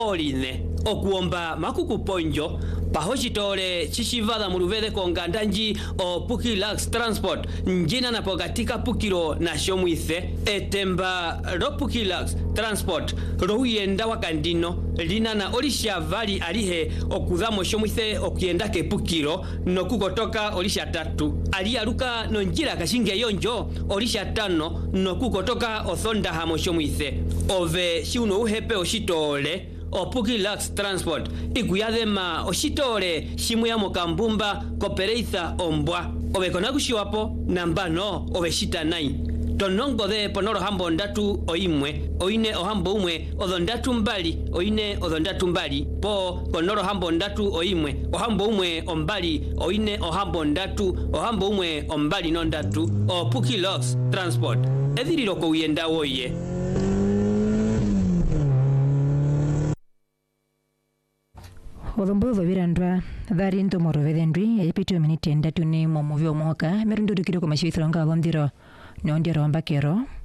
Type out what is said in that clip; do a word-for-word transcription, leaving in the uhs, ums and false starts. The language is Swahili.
oline okuomba makuku ponjo pahochitole chichivala muluvele kongandanji o Pukilux Transport njina napo katika Pukilo na shomwithe etemba lo Pukilux Transport rouyenda wakandino lina na olisha vali alihe okudhamo shomwithe okuyenda ke Pukilo no kukotoka olisha tatu alialuka no njira kashinge yonjo olisha tano no kukotoka othonda hamo shomwithe ove shiuno uhepe oshitole o Pukilux Transport ikuyadhema oshitole shimu ya mokambumba kopereitha ombwa obekona kushiwapo nambano obeshita nai tonongo de ponoro hambo ndatu oimwe oine ohambo umwe odondatu mbali oine odondatu mbali po ponoro hambo ndatu oimwe ohambo umwe ombali oine ohambo ndatu ohambo umwe ombali no ndatu o Pukilux Transport edhiriro ko uyenda woye. Odhombozo virandwa dhari ndo moro vedendwi epitio miniti ndatu ni momovyo moka merundu dukiro kwa mashivithronga dhondiro no ndiro ambakero